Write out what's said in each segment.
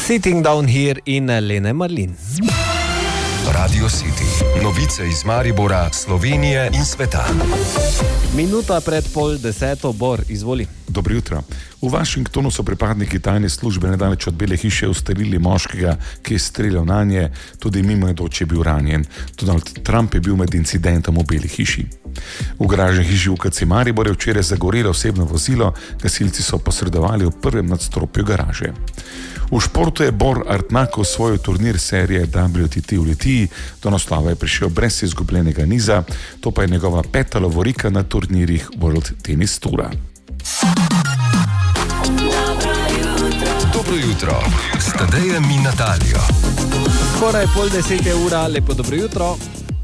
Sitting Down Here in Lene Marlin. Radio City. Novice iz Maribora, Slovenije in sveta. Minuta pred 9:30, Bor, izvoli. Dobro jutro. V Washingtonu so pripadniki tajne službe nedaleč od Bele hiše ustrelili moškega, ki je streljal nanje, tudi mimoidoči je bil ranjen. Donald Trump je bil med incidentom v Beli hiši. V garažni hiši v UKC Maribor je včeraj zagorelo osebno vozilo, gasilci so posredovali v prvem nadstropju garaže. V športu je Bor Artnak osvojil turnir serije WTT v Litiji, do naslova je prišel brez izgubljenega niza, to pa je njegova 5. lovorika na turnirjih World Tennis Toura. Dobro jutro, s Tadejem in Natalijo. Skoraj 9:30, lepo dobro jutro.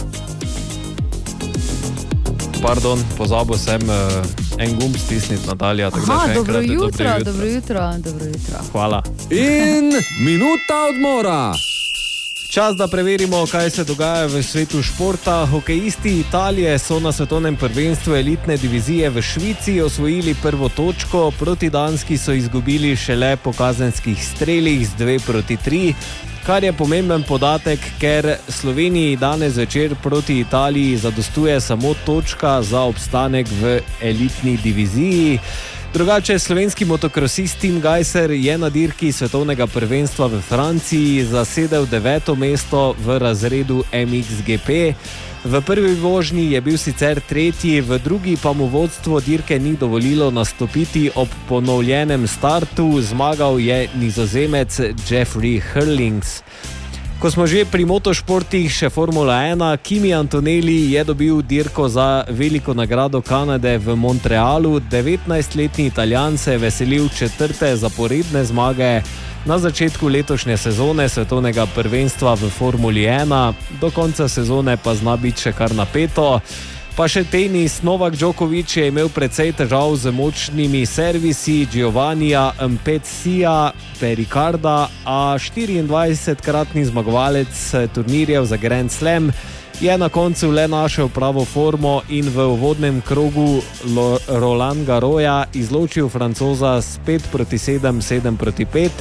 Pardon, pozabil sem en gumb stisniti, Natalija. Dobro jutro. Hvala. In minuta odmora. Čas, da preverimo, kaj se dogaja v svetu športa. Hokejisti Italije so na svetovnem prvenstvu elitne divizije v Švici osvojili prvo točko, proti Danski so izgubili šele po kazenskih strelih z 2-3, kar je pomemben podatek, ker Sloveniji danes večer proti Italiji zadostuje samo točka za obstanek v elitni diviziji. Drugače, slovenski motokrosist Tim Gajser je na dirki svetovnega prvenstva v Franciji zasedel 9. mesto v razredu MXGP. V prvi vožnji je bil sicer tretji, v drugi pa mu vodstvo dirke ni dovolilo nastopiti ob ponovljenem startu. Zmagal je Nizozemec Jeffrey Hurlings. Ko smo že pri motošportih, še Formula 1, Kimi Antonelli je dobil dirko za veliko nagrado Kanade v Montrealu. 19-letni Italijan se je veselil 4. zaporedne zmage na začetku letošnje sezone svetovnega prvenstva v Formuli 1. Do konca sezone pa zna biti še kar napeto. Pa še tenis. Novak Djokovic je imel precej težav z močnimi servisi Giovannija Mpetsija Pericarda, a 24-kratni zmagovalec turnirjev za Grand Slam je na koncu le našel pravo formo in v uvodnem krogu Roland Garrosa izločil Francoza s 5-7, 7-5,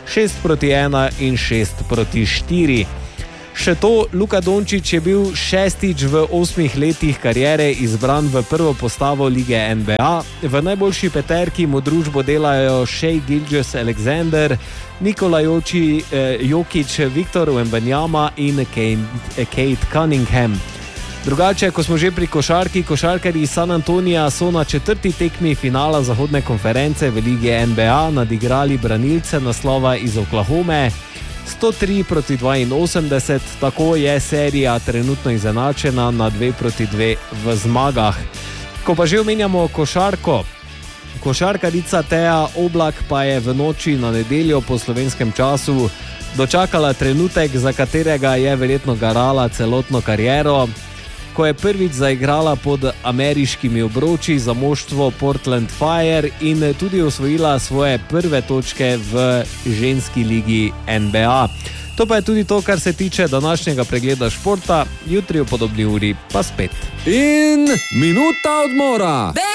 6-1 in 6-4. Še to, Luka Dončić je bil 6. v 8 letih kariere izbran v prvo postavo lige NBA. V najboljši peterki mu družbo delajo Shai Gilgeous-Alexander, Nikola Jokić, Victor Wembanyama in Kate Cunningham. Drugače, ko smo že pri košarki, košarkarji San Antonija so na 4. tekmi finala zahodne konference v lige NBA nadigrali branilce naslova iz Oklahome 103-82, tako je serija trenutno izenačena na 2-2 v zmagah. Ko pa že omenjamo košarko, košarkarica Teja Oblak pa je v noči na nedeljo po slovenskem času dočakala trenutek, za katerega je verjetno garala celotno kariero, ko je prvič zaigrala pod ameriškimi obroči za moštvo Portland Fire in tudi osvojila svoje prve točke v ženski ligi NBA. To pa je tudi to, kar se tiče današnjega pregleda športa. Jutri v podobni uri pa spet. In minuta odmora.